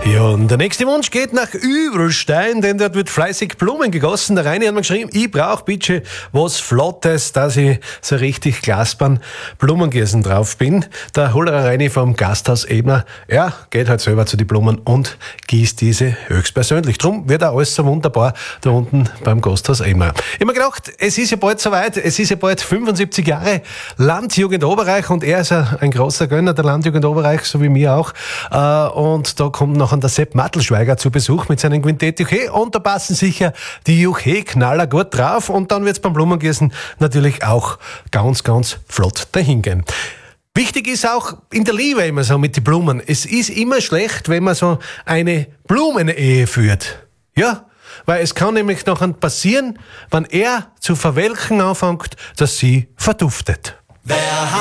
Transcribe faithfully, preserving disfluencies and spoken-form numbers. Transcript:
Ja, und der nächste Wunsch geht nach Übelstein, denn dort wird fleißig Blumen gegossen. Der Reini hat mir geschrieben, ich brauche bitte was Flottes, dass ich so richtig glasbaren Blumengießen drauf bin. Der Hollerer Reini vom Gasthaus Ebner, er geht halt selber zu den Blumen und gießt diese höchstpersönlich. Drum wird auch alles so wunderbar da unten beim Gasthaus Ebner. Ich hab mir gedacht, es ist ja bald soweit, es ist ja bald fünfundsiebzig Jahre Landjugend Oberreich und er ist ja ein großer Gönner der Landjugend Oberreich, so wie mir auch. Und da kommt noch der Sepp Mattelschweiger zu Besuch mit seinem Quintett Juche und da passen sicher die Juche-Knaller gut drauf und dann wird's beim Blumengießen natürlich auch ganz, ganz flott dahingehen. Wichtig ist auch in der Liebe immer so mit den Blumen. Es ist immer schlecht, wenn man so eine Blumenehe führt. Ja, weil es kann nämlich noch passieren, wenn er zu verwelken anfängt, dass sie verduftet. Wer